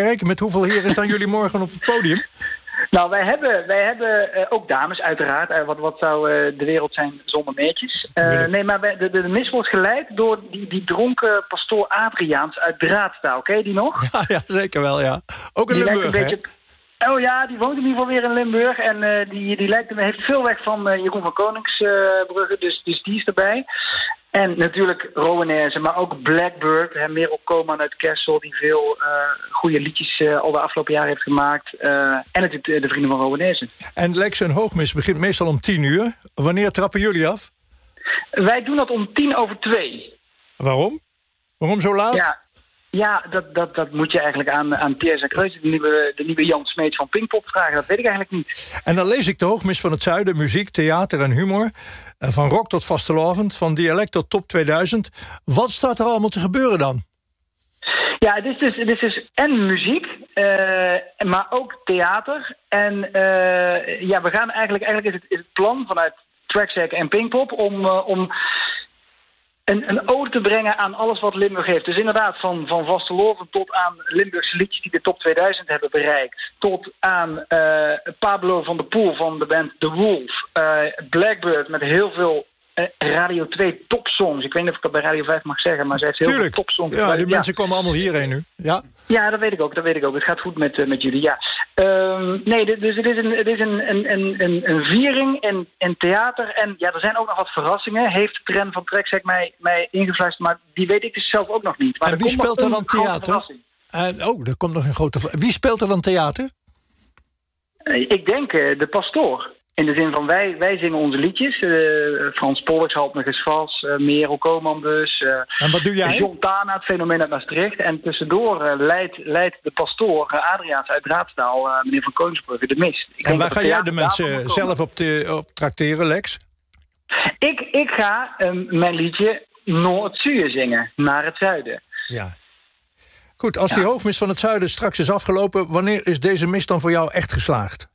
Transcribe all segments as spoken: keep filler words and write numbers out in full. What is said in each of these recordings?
sterk. Met hoeveel heren staan jullie morgen op het podium? Nou, wij hebben, wij hebben uh, ook dames, uiteraard. Uh, wat, wat zou uh, de wereld zijn zonder meisjes? Uh, nee, maar wij, de, de, de mis wordt geleid door die, die dronken pastoor Adriaans uit Draadstaal. Ken je die nog? Ja, ja, zeker wel, ja. Ook in die Limburg, hè? Beetje... Oh ja, die woont in ieder geval weer in Limburg. En uh, die, die lijkt, heeft veel weg van uh, Jeroen van Koningsbrugge, uh, dus, dus die is erbij. En natuurlijk Rowanese, maar ook Blackbird. Hè, Merel Koman uit Kessel, die veel uh, goede liedjes uh, al de afgelopen jaren heeft gemaakt. Uh, en natuurlijk de, de vrienden van Rowanese. En Lex en Hoogmis begint meestal om tien uur. Wanneer trappen jullie af? Wij doen dat om tien over twee. Waarom? Waarom zo laat? Ja. Ja, dat, dat, dat moet je eigenlijk aan, aan Teresa Kreuz, de nieuwe, de nieuwe Jan Smeets van Pinkpop, vragen. Dat weet ik eigenlijk niet. En dan lees ik de Hoogmis van het Zuiden, muziek, theater en humor. Van rock tot vastelavond, van dialect tot top tweeduizend. Wat staat er allemaal te gebeuren dan? Ja, het is dus, het is dus en muziek, uh, maar ook theater. En uh, ja, we gaan eigenlijk, eigenlijk is het, is het plan vanuit Tracksack en Pinkpop om... Uh, om Een, een ode te brengen aan alles wat Limburg heeft. Dus inderdaad, van, van vastelovend tot aan Limburgse liedjes die de top tweeduizend hebben bereikt. Tot aan uh, Pablo van der Poel van de band The Wolf. Uh, Blackbird met heel veel uh, Radio twee topsongs. Ik weet niet of ik dat bij Radio vijf mag zeggen, maar ze heeft heel Tuurlijk. veel topsongs. Ja, die ja. mensen komen allemaal hierheen nu. Ja, ja dat weet ik ook. Dat weet ik ook. Het gaat goed met, uh, met jullie, ja. Um, nee, dus het is een, het is een, een, een, een viering in, in theater. En ja, er zijn ook nog wat verrassingen. Heeft de Ren van Tracksack mij, mij ingefluisterd, maar die weet ik dus zelf ook nog niet. Maar en er wie speelt er dan theater? Uh, oh, er komt nog een grote... Wie speelt er dan theater? Uh, ik denk uh, de pastoor. In de zin van, wij, wij zingen onze liedjes. Uh, Frans Pollux, Halt me eens vast. Uh, Merel Koman dus. Uh, en wat doe jij? John Tana, het fenomeen uit Maastricht. En tussendoor uh, leidt, leidt de pastoor uh, Adriaans uit Draadstaal, uh, meneer Van Koningsbrugge, de mis. Ik en waar ga jij de mensen zelf op, te, op trakteren, Lex? Ik, ik ga um, mijn liedje Noord-Zuur zingen, naar het zuiden. Ja. Goed, als ja. die hoogmis van het zuiden straks is afgelopen, wanneer is deze mis dan voor jou echt geslaagd?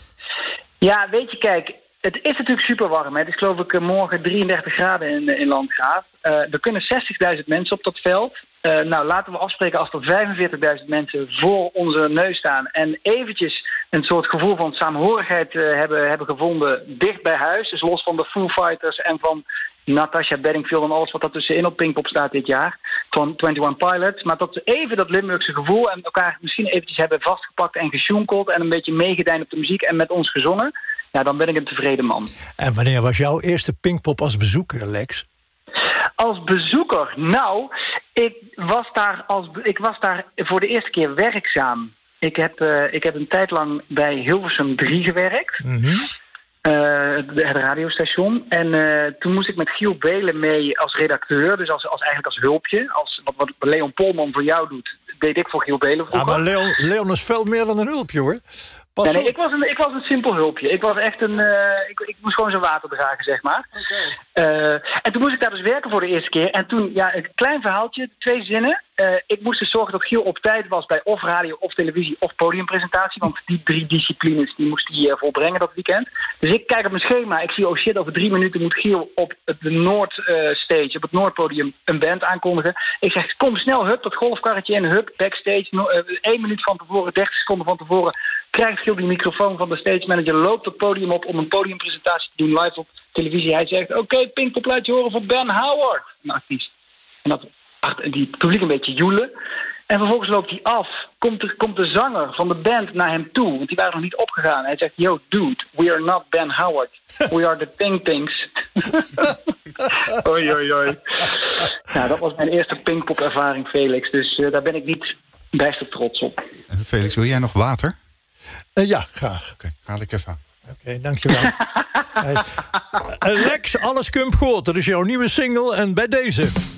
Ja, weet je, kijk, het is natuurlijk super warm. Hè. Het is geloof ik morgen drieëndertig graden in, in Landgraaf. Uh, er kunnen zestigduizend mensen op dat veld. Uh, nou, laten we afspreken als er vijfenveertigduizend mensen voor onze neus staan en eventjes een soort gevoel van saamhorigheid uh, hebben, hebben gevonden dicht bij huis. Dus los van de Foo Fighters en van Natasha Bedingfield en alles wat er tussenin op Pinkpop staat dit jaar. Van eenentwintig Pilots. Maar dat ze even dat Limburgse gevoel en elkaar misschien eventjes hebben vastgepakt en gesjoenkeld en een beetje meegedijnd op de muziek en met ons gezongen. Ja, dan ben ik een tevreden man. En wanneer was jouw eerste Pinkpop als bezoeker, Lex? Als bezoeker? Nou, ik was daar, als, ik was daar voor de eerste keer werkzaam. Ik heb, uh, ik heb een tijd lang bij Hilversum drie gewerkt. Mm-hmm. Uh, het radiostation. En uh, toen moest ik met Giel Belen mee als redacteur. Dus als, als eigenlijk als hulpje. Als, wat, wat Leon Polman voor jou doet, deed ik voor Giel Belen vroeger. Ja, maar Leon, Leon is veel meer dan een hulpje, hoor. Nee, nee, ik was een, ik was een simpel hulpje. Ik was echt een, uh, ik, ik moest gewoon zijn water dragen, zeg maar. Okay. Uh, en toen moest ik daar dus werken voor de eerste keer. En toen, ja, een klein verhaaltje, twee zinnen. Uh, ik moest dus zorgen dat Giel op tijd was bij of radio, of televisie, of podiumpresentatie. Want die drie disciplines, die moest hij uh, volbrengen dat weekend. Dus ik kijk op mijn schema, ik zie, oh shit, over drie minuten moet Giel op de Noordstage, uh, op het Noordpodium, een band aankondigen. Ik zeg, kom snel, hup, dat golfkarretje in, hup, backstage. No, uh, één minuut van tevoren, dertig seconden van tevoren, krijgt Giel die microfoon van de stage manager, loopt het podium op om een podiumpresentatie te doen live op televisie. Hij zegt, oké, okay, Pinkpop laat je horen voor Ben Howard, een artiest. En dat, ach, die publiek een beetje joelen. En vervolgens loopt hij af. Komt, er, komt de zanger van de band naar hem toe, want die waren nog niet opgegaan. Hij zegt, yo, dude, we are not Ben Howard. We are the Ting Tings. Oei, oei, oei. Nou, dat was mijn eerste Pinkpop-ervaring, Felix. Dus uh, daar ben ik niet bijster trots op. Felix, wil jij nog water? Uh, ja, graag. Oké, okay, haal ik even aan. Oké, okay, dankjewel. Hey. Lex, alles kump goed. Dat is jouw nieuwe single en bij deze...